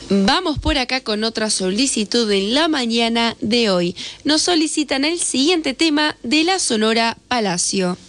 Vamos por acá con otra solicitud en la mañana de hoy. Nos solicitan el siguiente tema de la Sonora Palacio.